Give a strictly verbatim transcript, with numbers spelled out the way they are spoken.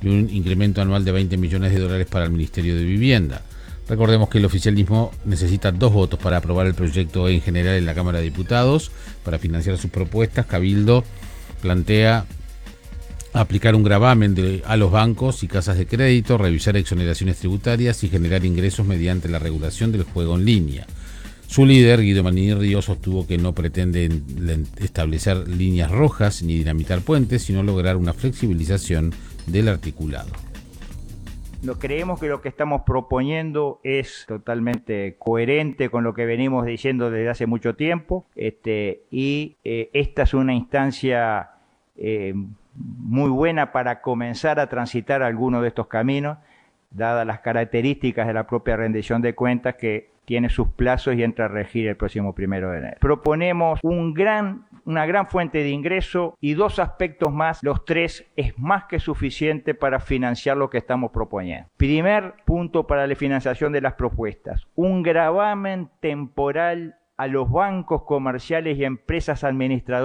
y un incremento anual de veinte millones de dólares para el Ministerio de Vivienda. Recordemos que el oficialismo necesita dos votos para aprobar el proyecto en general en la Cámara de Diputados. Para financiar sus propuestas, Cabildo plantea aplicar un gravamen de, a los bancos y casas de crédito, revisar exoneraciones tributarias y generar ingresos mediante la regulación del juego en línea. Su líder, Guido Manini Ríos, sostuvo que no pretende establecer líneas rojas ni dinamitar puentes, sino lograr una flexibilización del articulado. No, creemos que lo que estamos proponiendo es totalmente coherente con lo que venimos diciendo desde hace mucho tiempo, este, y eh, esta es una instancia eh, muy buena para comenzar a transitar algunos de estos caminos, dadas las características de la propia rendición de cuentas que tiene sus plazos y entra a regir el próximo primero de enero. Proponemos un gran, una gran fuente de ingreso y dos aspectos más. Los tres es más que suficiente para financiar lo que estamos proponiendo. Primer punto para la financiación de las propuestas: un gravamen temporal a los bancos comerciales y empresas administradoras